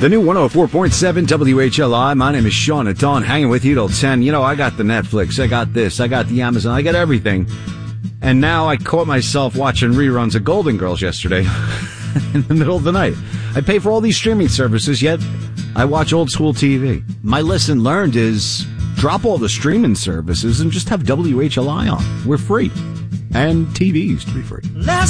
The new 104.7 WHLI. My name is Sean at Dawn, hanging with you till 10. You know, I got the Netflix, I got this, I got the Amazon, I got everything. And now I caught myself watching reruns of Golden Girls yesterday in the middle of the night. I pay for all these streaming services, yet I watch old school TV. My lesson learned is drop all the streaming services and just have WHLI on. We're free. And TV used to be free.